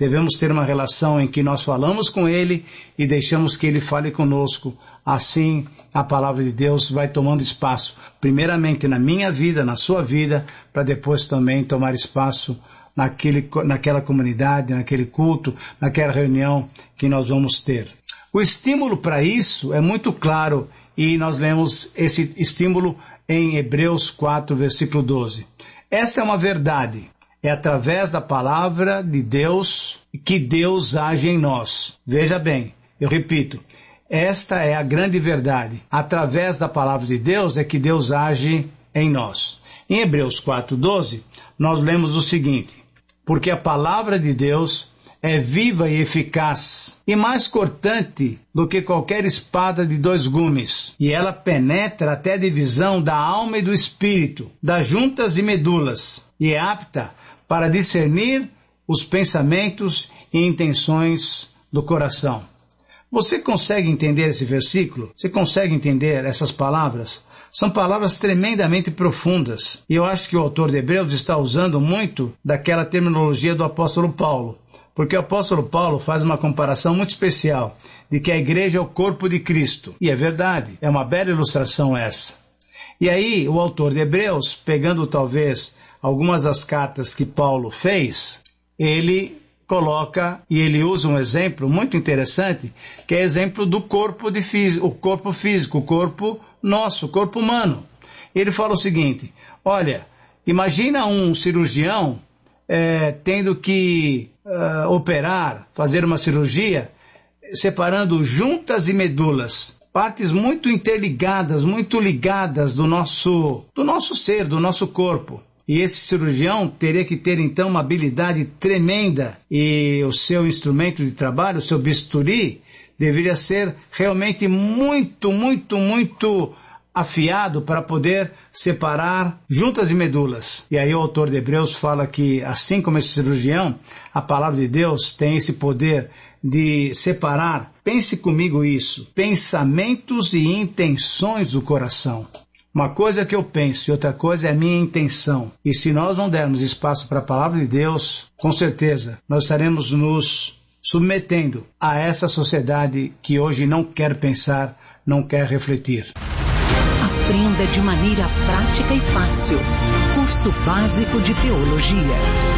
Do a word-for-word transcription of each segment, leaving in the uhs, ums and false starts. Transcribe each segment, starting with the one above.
Devemos ter uma relação em que nós falamos com Ele e deixamos que Ele fale conosco. Assim, a palavra de Deus vai tomando espaço, primeiramente na minha vida, na sua vida, para depois também tomar espaço naquele, naquela comunidade, naquele culto, naquela reunião que nós vamos ter. O estímulo para isso é muito claro e nós lemos esse estímulo em Hebreus quatro, versículo doze. Essa é uma verdade. É através da palavra de Deus que Deus age em nós. Veja bem, eu repito, esta é a grande verdade. Através da palavra de Deus é que Deus age em nós. Em Hebreus quatro, doze, nós lemos o seguinte: porque a palavra de Deus é viva e eficaz, e mais cortante do que qualquer espada de dois gumes, e ela penetra até a divisão da alma e do espírito, das juntas e medulas, e é apta para discernir os pensamentos e intenções do coração. Você consegue entender esse versículo? Você consegue entender essas palavras? São palavras tremendamente profundas, e eu acho que o autor de Hebreus está usando muito daquela terminologia do apóstolo Paulo, porque o apóstolo Paulo faz uma comparação muito especial de que a igreja é o corpo de Cristo. E é verdade, é uma bela ilustração essa. E aí o autor de Hebreus, pegando talvez algumas das cartas que Paulo fez, ele coloca e ele usa um exemplo muito interessante, que é exemplo do corpo, de físico, o corpo físico, o corpo nosso, o corpo humano. Ele fala o seguinte: olha, imagina um cirurgião é, tendo que uh, operar, fazer uma cirurgia, separando juntas e medulas, partes muito interligadas, muito ligadas do nosso, do nosso ser, do nosso corpo. E esse cirurgião teria que ter então uma habilidade tremenda, e o seu instrumento de trabalho, o seu bisturi, deveria ser realmente muito, muito, muito afiado para poder separar juntas e medulas. E aí o autor de Hebreus fala que, assim como esse cirurgião, a palavra de Deus tem esse poder de separar, pense comigo isso, pensamentos e intenções do coração. Uma coisa é que eu penso e outra coisa é a minha intenção. E se nós não dermos espaço para a palavra de Deus, com certeza nós estaremos nos submetendo a essa sociedade que hoje não quer pensar, não quer refletir. Aprenda de maneira prática e fácil. Curso Básico de Teologia.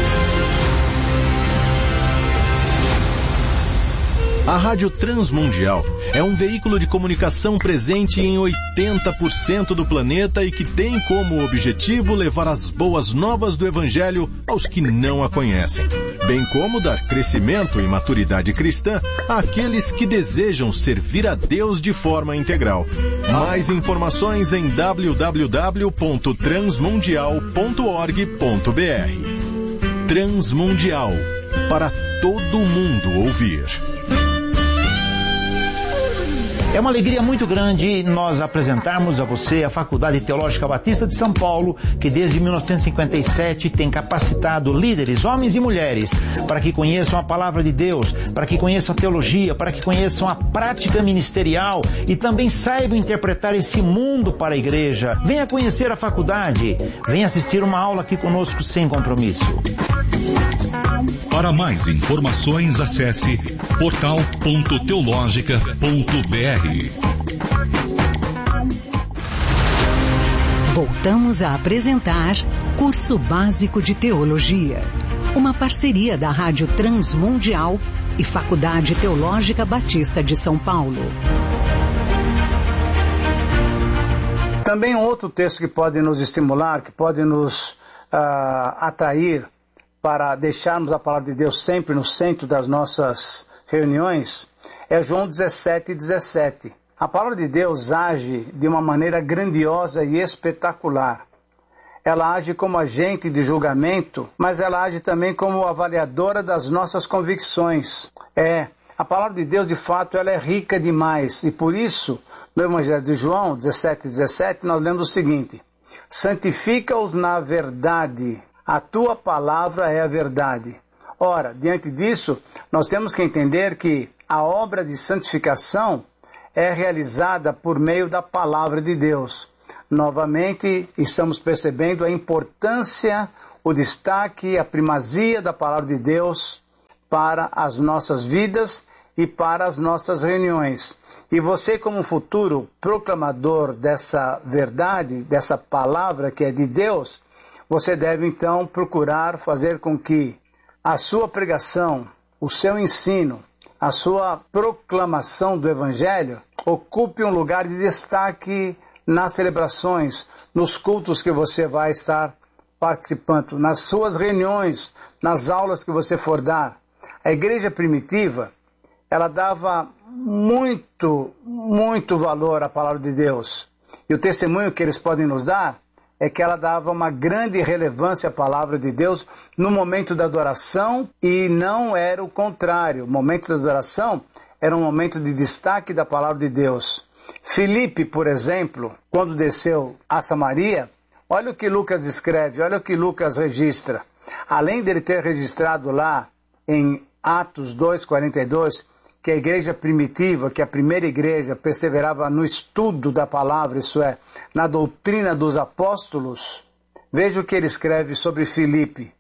A Rádio Transmundial é um veículo de comunicação presente em oitenta por cento do planeta e que tem como objetivo levar as boas novas do Evangelho aos que não a conhecem, bem como dar crescimento e maturidade cristã àqueles que desejam servir a Deus de forma integral. Mais informações em w w w ponto transmundial ponto org ponto b r. Transmundial, para todo mundo ouvir. É uma alegria muito grande nós apresentarmos a você a Faculdade Teológica Batista de São Paulo, que desde mil novecentos e cinquenta e sete tem capacitado líderes, homens e mulheres, para que conheçam a palavra de Deus, para que conheçam a teologia, para que conheçam a prática ministerial e também saibam interpretar esse mundo para a igreja. Venha conhecer a faculdade, venha assistir uma aula aqui conosco sem compromisso. Para mais informações, acesse portal ponto teológica ponto b r. Voltamos a apresentar Curso Básico de Teologia, uma parceria da Rádio Transmundial e Faculdade Teológica Batista de São Paulo. Também um outro texto que pode nos estimular, que pode nos uh, atrair para deixarmos a palavra de Deus sempre no centro das nossas reuniões, é João dezessete, dezessete. A palavra de Deus age de uma maneira grandiosa e espetacular. Ela age como agente de julgamento, mas ela age também como avaliadora das nossas convicções. É, a palavra de Deus, de fato, ela é rica demais. E por isso, no Evangelho de João dezessete, dezessete, nós lemos o seguinte: santifica-os na verdade, a tua palavra é a verdade. Ora, diante disso, nós temos que entender que a obra de santificação é realizada por meio da palavra de Deus. Novamente, estamos percebendo a importância, o destaque, a primazia da palavra de Deus para as nossas vidas e para as nossas reuniões. E você, como futuro proclamador dessa verdade, dessa palavra que é de Deus, você deve então procurar fazer com que a sua pregação, o seu ensino, a sua proclamação do Evangelho ocupe um lugar de destaque nas celebrações, nos cultos que você vai estar participando, nas suas reuniões, nas aulas que você for dar. A igreja primitiva, ela dava muito, muito valor à palavra de Deus. E o testemunho que eles podem nos dar é que ela dava uma grande relevância à palavra de Deus no momento da adoração, e não era o contrário. O momento da adoração era um momento de destaque da palavra de Deus. Filipe, por exemplo, quando desceu a Samaria, olha o que Lucas escreve, olha o que Lucas registra. Além dele ter registrado lá em Atos dois, quarenta e dois, que a igreja primitiva, que a primeira igreja perseverava no estudo da palavra, isso é, na doutrina dos apóstolos, veja o que ele escreve sobre Filipe.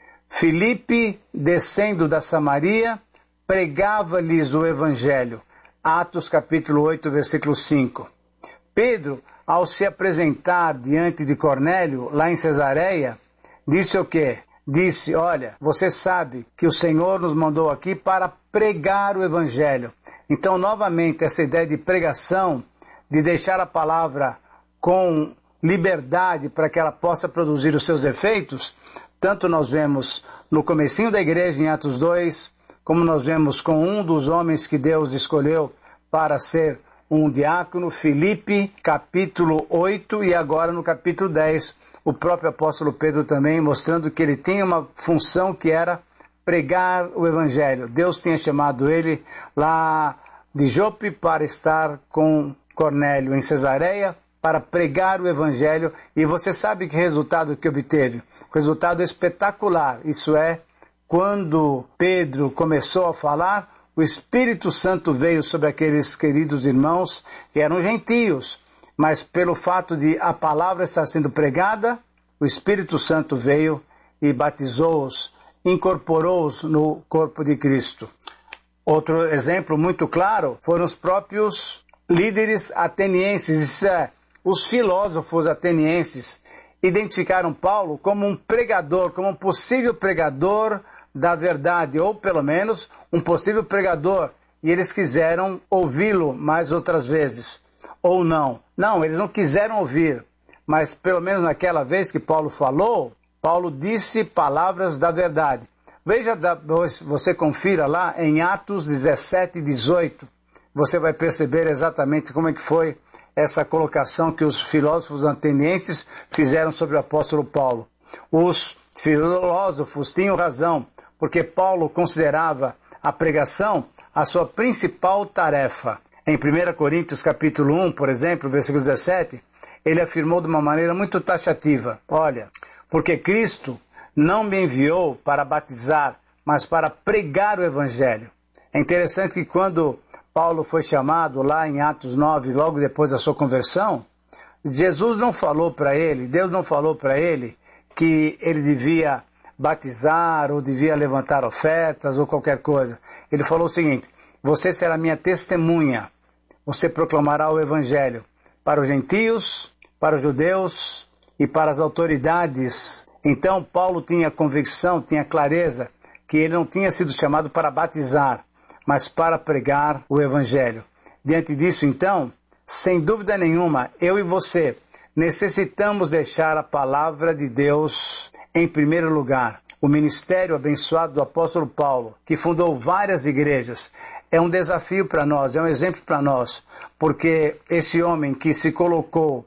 Filipe, descendo da Samaria, pregava-lhes o evangelho. Atos capítulo oito, versículo cinco. Pedro, ao se apresentar diante de Cornélio, lá em Cesareia, disse o quê? Disse, olha, você sabe que o Senhor nos mandou aqui para pregar o Evangelho. Então, novamente, essa ideia de pregação, de deixar a palavra com liberdade para que ela possa produzir os seus efeitos, tanto nós vemos no comecinho da igreja, em Atos dois, como nós vemos com um dos homens que Deus escolheu para ser um diácono, Filipe, capítulo oito, e agora no capítulo dez, o próprio apóstolo Pedro também, mostrando que ele tinha uma função que era pregar o Evangelho. Deus tinha chamado ele lá de Jope para estar com Cornélio em Cesareia, para pregar o Evangelho, e você sabe que resultado que obteve? Resultado espetacular, isso é, quando Pedro começou a falar, o Espírito Santo veio sobre aqueles queridos irmãos que eram gentios, mas pelo fato de a palavra estar sendo pregada, o Espírito Santo veio e batizou-os, incorporou-os no corpo de Cristo. Outro exemplo muito claro foram os próprios líderes atenienses, isso é, os filósofos atenienses, identificaram Paulo como um pregador, como um possível pregador da verdade, ou pelo menos um possível pregador, e eles quiseram ouvi-lo mais outras vezes. Ou não. Não, eles não quiseram ouvir, mas pelo menos naquela vez que Paulo falou, Paulo disse palavras da verdade. Veja, você confira lá em Atos dezessete, dezoito, você vai perceber exatamente como é que foi essa colocação que os filósofos atenienses fizeram sobre o apóstolo Paulo. Os filósofos tinham razão, porque Paulo considerava a pregação a sua principal tarefa. Em primeira Coríntios capítulo um, por exemplo, versículo dezessete, ele afirmou de uma maneira muito taxativa, olha, porque Cristo não me enviou para batizar, mas para pregar o Evangelho. É interessante que quando Paulo foi chamado lá em Atos nove, logo depois da sua conversão, Jesus não falou para ele, Deus não falou para ele que ele devia batizar ou devia levantar ofertas ou qualquer coisa. Ele falou o seguinte, você será minha testemunha, você proclamará o Evangelho para os gentios, para os judeus e para as autoridades. Então Paulo tinha convicção, tinha clareza que ele não tinha sido chamado para batizar, mas para pregar o Evangelho. Diante disso, então, sem dúvida nenhuma, eu e você necessitamos deixar a palavra de Deus em primeiro lugar. O ministério abençoado do apóstolo Paulo, que fundou várias igrejas, é um desafio para nós, é um exemplo para nós, porque esse homem que se colocou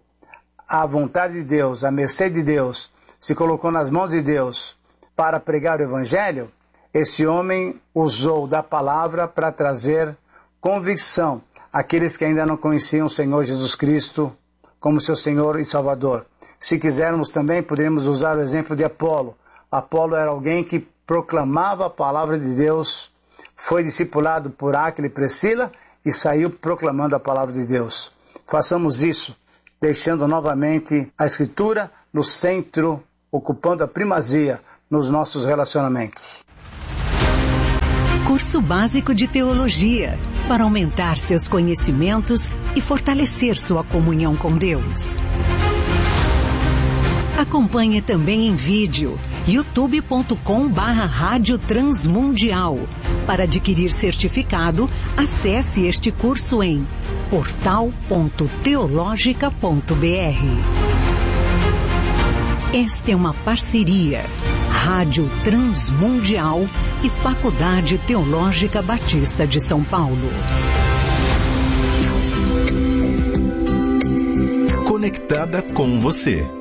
à vontade de Deus, à mercê de Deus, se colocou nas mãos de Deus para pregar o Evangelho, esse homem usou da palavra para trazer convicção àqueles que ainda não conheciam o Senhor Jesus Cristo como seu Senhor e Salvador. Se quisermos também, poderíamos usar o exemplo de Apolo. Apolo era alguém que proclamava a palavra de Deus, foi discipulado por Áquila e Priscila e saiu proclamando a palavra de Deus. Façamos isso, deixando novamente a Escritura no centro, ocupando a primazia nos nossos relacionamentos. Curso Básico de Teologia, para aumentar seus conhecimentos e fortalecer sua comunhão com Deus. Acompanhe também em vídeo, youtube ponto com barra Rádio Transmundial. Para adquirir certificado, acesse este curso em portal ponto teologica ponto br. Esta é uma parceria Rádio Transmundial e Faculdade Teológica Batista de São Paulo. Conectada com você.